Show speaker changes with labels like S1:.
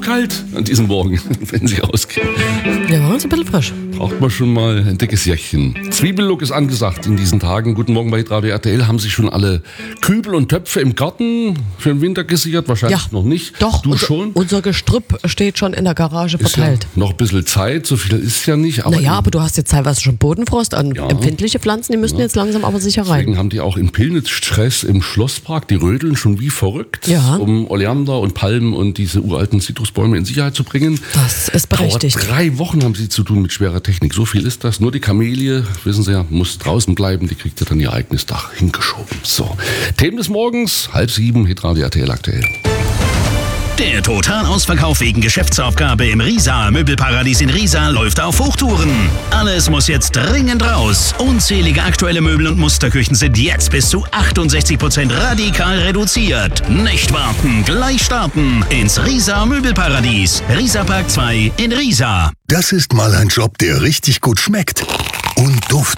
S1: kalt an diesem Morgen, wenn Sie rausgehen.
S2: Ja, ist ein bisschen frisch.
S1: Braucht man schon mal ein dickes Jäckchen. Zwiebellook ist angesagt in diesen Tagen. Guten Morgen bei Radio RTL. Haben sich schon alle Kübel und Töpfe im Garten für den Winter gesichert? Wahrscheinlich noch nicht.
S2: Doch,
S1: du schon?
S2: Unser Gestrüpp steht schon in der Garage
S1: Ist
S2: verteilt.
S1: ja noch ein bisschen Zeit, so viel ist ja nicht. Aber
S2: Aber du hast jetzt teilweise schon Bodenfrost an. Empfindliche Pflanzen, die müssen jetzt langsam aber sicher rein.
S1: Deswegen haben die auch in Pillnitz Stress im Schlosspark. Die rödeln schon wie verrückt, um Oleander und Palmen und diese uralten Zitrusbäume in Sicherheit zu bringen.
S2: Das ist berechtigt.
S1: Dauert 3 Wochen haben sie zu tun mit schwerer Technik. So viel ist das. Nur die Kamelie, wissen Sie ja, muss draußen bleiben. Die kriegt ja dann ihr eigenes Dach hingeschoben. So, Themen des Morgens, 6:30, Hitradio RTL aktuell.
S3: Der Totalausverkauf wegen Geschäftsaufgabe im Riesa Möbelparadies in Riesa läuft auf Hochtouren. Alles muss jetzt dringend raus. Unzählige aktuelle Möbel und Musterküchen sind jetzt bis zu 68% radikal reduziert. Nicht warten, gleich starten ins Riesa Möbelparadies. Riesa Park 2 in Riesa.
S4: Das ist mal ein Job, der richtig gut schmeckt und duftet.